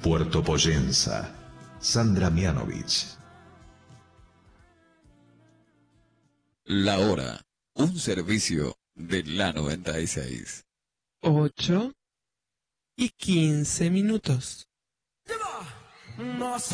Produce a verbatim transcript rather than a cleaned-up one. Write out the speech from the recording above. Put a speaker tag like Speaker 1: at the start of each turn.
Speaker 1: Puerto Poyenza, Sandra Mianovich.
Speaker 2: La hora, un servicio de la noventa y seis.
Speaker 3: Ocho y quince minutos.